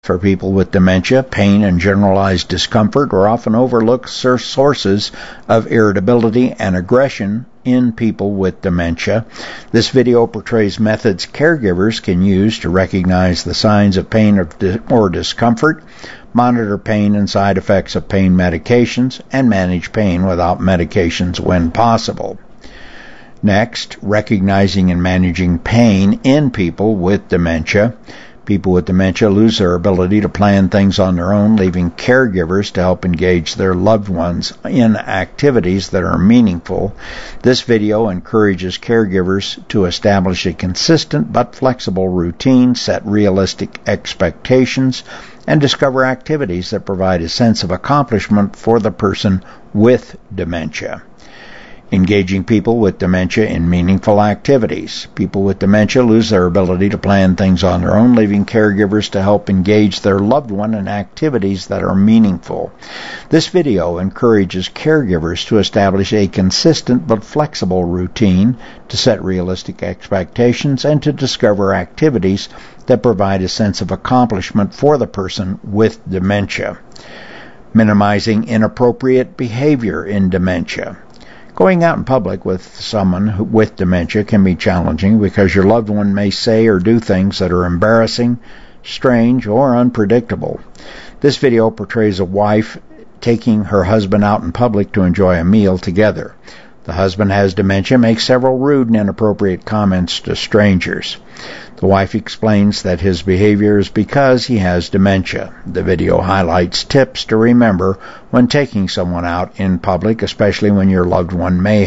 For people with dementia, pain and generalized discomfort are often overlooked sources of irritability and aggression in people with dementia. This video portrays methods caregivers can use to recognize the signs of pain or discomfort, monitor pain and side effects of pain medications, and manage pain without medications when possible. Next, recognizing and managing pain in people with dementia. People with dementia lose their ability to plan things on their own, leaving caregivers to help engage their loved ones in activities that are meaningful. This video encourages caregivers to establish a consistent but flexible routine, set realistic expectations, and discover activities that provide a sense of accomplishment for the person with dementia. Engaging people with dementia in meaningful activities. People with dementia lose their ability to plan things on their own, leaving caregivers to help engage their loved one in activities that are meaningful. This video encourages caregivers to establish a consistent but flexible routine, to set realistic expectations, and to discover activities that provide a sense of accomplishment for the person with dementia. Minimizing inappropriate behavior in dementia. Going out in public with someone with dementia can be challenging because your loved one may say or do things that are embarrassing, strange, or unpredictable. This video portrays a wife taking her husband out in public to enjoy a meal together. The husband has dementia, makes several rude and inappropriate comments to strangers. The wife explains that his behavior is because he has dementia. The video highlights tips to remember when taking someone out in public, especially when your loved one may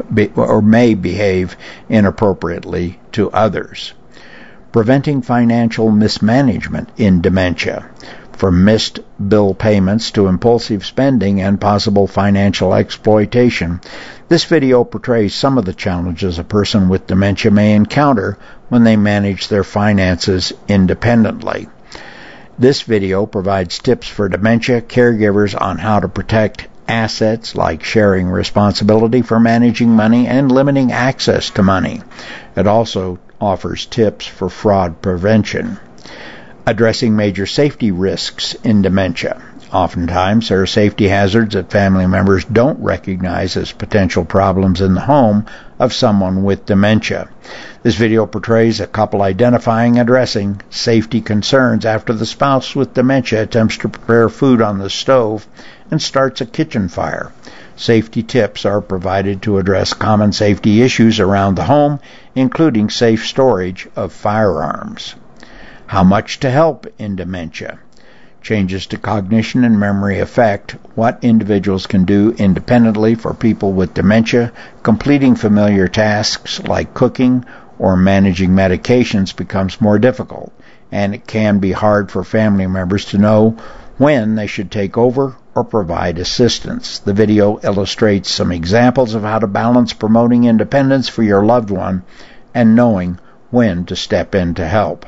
behave inappropriately to others. Preventing financial mismanagement in dementia. From missed bill payments to impulsive spending and possible financial exploitation. This video portrays some of the challenges a person with dementia may encounter when they manage their finances independently. This video provides tips for dementia caregivers on how to protect assets, like sharing responsibility for managing money and limiting access to money. It also offers tips for fraud prevention. Addressing major safety risks in dementia. Oftentimes, there are safety hazards that family members don't recognize as potential problems in the home of someone with dementia. This video portrays a couple identifying and addressing safety concerns after the spouse with dementia attempts to prepare food on the stove and starts a kitchen fire. Safety tips are provided to address common safety issues around the home, including safe storage of firearms. How much to help in dementia? Changes to cognition and memory affect what individuals can do independently. For people with dementia, completing familiar tasks like cooking or managing medications becomes more difficult, and it can be hard for family members to know when they should take over or provide assistance. The video illustrates some examples of how to balance promoting independence for your loved one and knowing when to step in to help.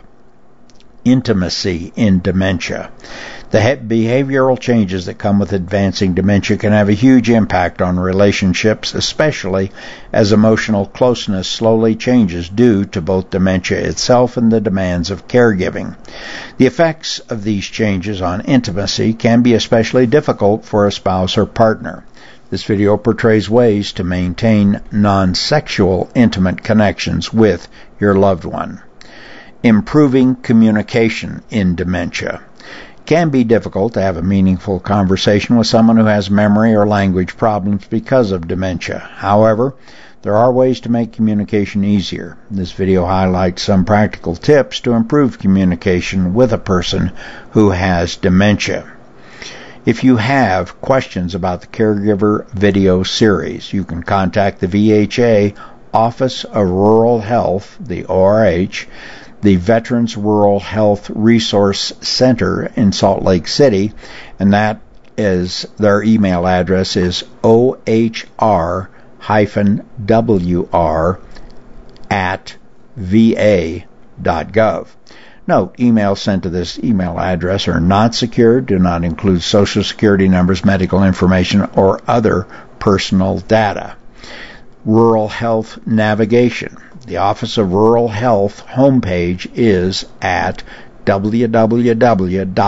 Intimacy in dementia. The behavioral changes that come with advancing dementia can have a huge impact on relationships, especially as emotional closeness slowly changes due to both dementia itself and the demands of caregiving. The effects of these changes on intimacy can be especially difficult for a spouse or partner. This video portrays ways to maintain non-sexual intimate connections with your loved one. Improving communication in dementia. It can be difficult to have a meaningful conversation with someone who has memory or language problems because of dementia. However, there are ways to make communication easier. This video highlights some practical tips to improve communication with a person who has dementia. If you have questions about the Caregiver video series, you can contact the VHA Office of Rural Health, the ORH, the Veterans Rural Health Resource Center in Salt Lake City, and that is their email address is ohr-wr@va.gov. Note, emails sent to this email address are not secured, do not include Social Security numbers, medical information, or other personal data. Rural Health Navigation. The Office of Rural Health homepage is at www